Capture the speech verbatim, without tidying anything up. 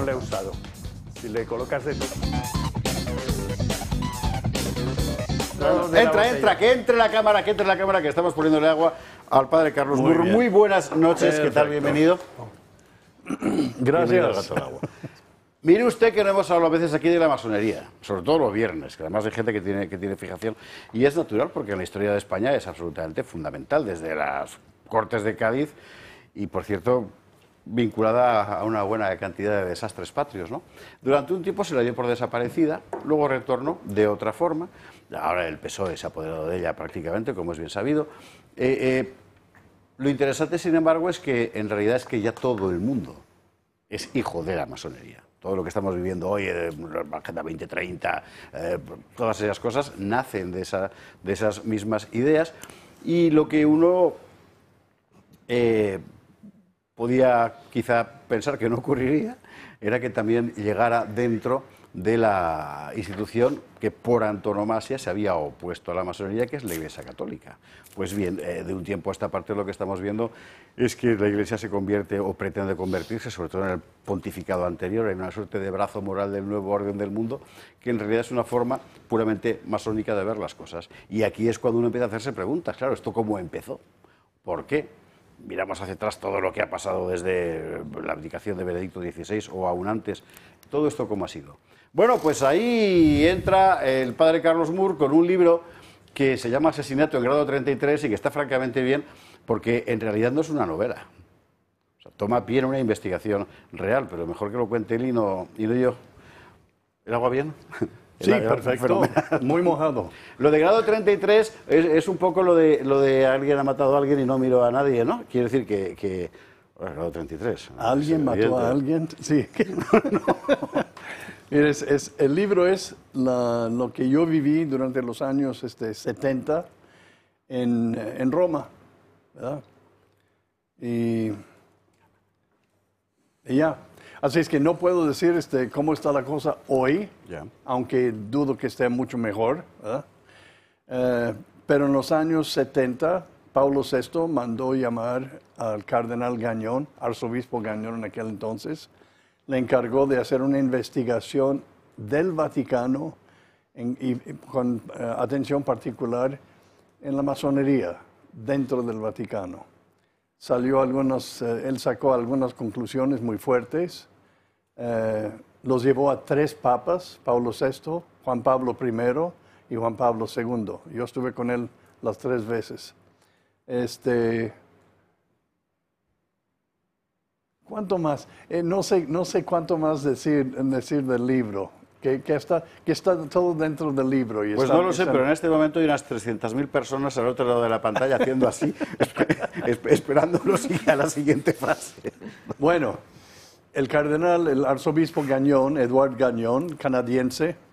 no la he usado. Si le colocas de todo. No, no, entra, entra, que entre la cámara, que entre la cámara, que estamos poniéndole agua al padre Carlos Muy Murro. bien. Muy buenas noches, Perfecto. ¿qué tal? Bienvenido. Bienvenido al Gracias. Gato al Agua. Mire usted que no hemos hablado a veces aquí de la masonería, sobre todo los viernes, que además hay gente que tiene, que tiene fijación, y es natural porque en la historia de España es absolutamente fundamental, desde las Cortes de Cádiz y, por cierto, vinculada a una buena cantidad de desastres patrios, ¿no? Durante un tiempo se la dio por desaparecida, luego retornó de otra forma, ahora el P S O E se ha apoderado de ella prácticamente, como es bien sabido. Eh, eh, lo interesante, sin embargo, es que en realidad es que ya todo el mundo es hijo de la masonería. Todo lo que estamos viviendo hoy, eh, la Agenda veinte treinta, eh, todas esas cosas nacen de, esa, de esas mismas ideas, y lo que uno eh, podía quizá pensar que no ocurriría era que también llegara dentro de la institución que por antonomasia se había opuesto a la masonería, que es la Iglesia Católica. Pues bien, eh, de un tiempo a esta parte lo que estamos viendo es que la Iglesia se convierte o pretende convertirse, sobre todo en el pontificado anterior, en una suerte de brazo moral del nuevo orden del mundo, que en realidad es una forma puramente masónica de ver las cosas. Y aquí es cuando uno empieza a hacerse preguntas. Claro, ¿esto cómo empezó? ¿Por qué? Miramos hacia atrás todo lo que ha pasado desde la abdicación de Benedicto dieciséis o aún antes. ¿Todo esto cómo ha sido? Bueno, pues ahí entra el padre Carlos Murro con un libro que se llama Asesinato en grado treinta y tres y que está francamente bien porque en realidad no es una novela. O sea, toma pie en una investigación real, pero mejor que lo cuente él y no, y no yo. ¿El agua bien? Sí, perfecto. Muy mojado. Lo de grado treinta y tres es, es un poco lo de, lo de alguien ha matado a alguien y no miró a nadie, ¿no? Quiere decir que... que bueno, grado treinta y tres. ¿Alguien mató evidente. a alguien? Sí. Mira, es, es, el libro es la, lo que yo viví durante los años este, setenta en, en Roma, ¿verdad? Y, y ya. Así es que no puedo decir este, cómo está la cosa hoy, Yeah. aunque dudo que esté mucho mejor, ¿verdad? Eh, pero en los años setenta, Pablo sexto mandó llamar al cardenal Gagnon, arzobispo Gagnon en aquel entonces, le encargó de hacer una investigación del Vaticano en, y, y con uh, atención particular en la masonería dentro del Vaticano. Salió algunos, uh, él sacó algunas conclusiones muy fuertes, uh, los llevó a tres papas, Pablo sexto, Juan Pablo primero y Juan Pablo segundo. Yo estuve con él las tres veces. Este... ¿Cuánto más? Eh, no sé, no sé cuánto más decir, decir del libro, que, que, está, que está todo dentro del libro. Y Pues está, no lo sé, está... pero en este momento hay unas trescientas mil personas al otro lado de la pantalla haciendo así, esperándolo a la siguiente frase. Bueno, el cardenal, el arzobispo Gagnon, Edouard Gagnon, canadiense,